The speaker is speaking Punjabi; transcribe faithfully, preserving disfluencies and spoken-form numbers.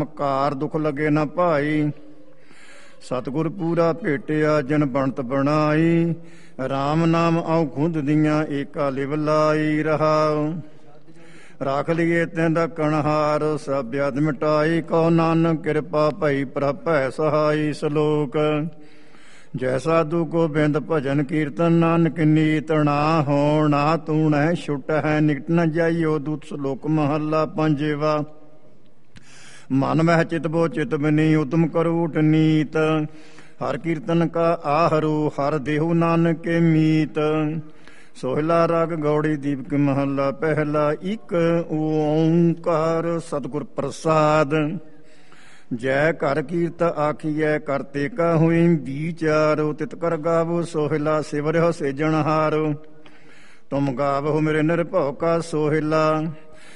ਕਾਰ ਦੁਖ ਲਗੇ ਨਾ ਭਾਈ। ਸਤਿਗੁਰ ਪੂਰਾ ਭੇਟਿਆ ਜਿਨ ਬਣਤ ਬਣਾਈ। ਰਾਮ ਨਾਮ ਆਉ ਖੁਦ ਦੀਆਂ ਏਕਾ ਲਿਵ ਲਾਈ ਰਹਾਉ। ਰੱਖ ਲਈਏ ਤੈਂਦਾ ਕਣਹਾਰ ਸਭ ਬਿਆਦ ਮਿਟਾਈ। ਕਹੋ ਨਾਨਕ ਕਿਰਪਾ ਭਈ ਪ੍ਰਭ ਭੈ ਸਹਾਈ। ਸ਼ਲੋਕ ਜੈ ਸਾਧੂ ਗੋਬਿੰਦ ਭਜਨ ਕੀਰਤਨ ਨਾਨਕ ਨੀਤ ਨਾ ਹੋਣਾ ਤੂਣੈ ਛੁਟ ਹੈ ਨਿਕਟ ਨ ਜਾਈਓ ਦੂਤ। ਸ਼ਲੋਕ ਮਹੱਲਾ ਪੰਜਵਾ। ਮਨ ਮਹਿ ਚਿਤ ਬੋ ਚਿਤ ਬਨੀ ਉਤਮ ਕਰੋ ਉਠ ਨੀਤ। ਹਰ ਕੀਰਤਨ ਕਾ ਆਹਰੂ ਹਰ ਦੇਹੁ ਨਾਨਕ ਕੇ ਮੀਤ। ਸੋਹਿਲਾ ਰਾਗ ਗੌੜੀ ਦੀਪਕ ਮਹੱਲਾ ਪਹਿਲਾ। ਇੱਕ ਓਂਕਾਰ ਸਤਿਗੁਰ ਪ੍ਰਸਾਦ। ਜੈ ਘਰ ਕੀਰਤ ਆਖੀਐ ਕਰਤੇ ਕਾ ਹੋਈ ਵਿਚਾਰੋ। ਤਿਤ ਕਰ ਗਾਵੋ ਸੋਹਿਲਾ ਸਿਵਰਿਓ ਸੇਜਣਹਾਰੋ। ਤੁਮ ਗਾਵੋ ਮੇਰੇ ਨਿਰਭਉ ਕਾ ਸੋਹਿਲਾ।